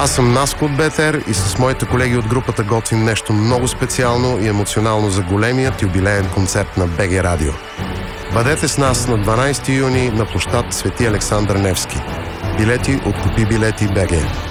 Аз съм Наско от БТР и с моите колеги от групата готвим нещо много специално и емоционално за големият юбилеен концерт на БГ Радио. Бъдете с нас на 12 юни на площад Свети Александър Невски. Билети от Купи билети БГ.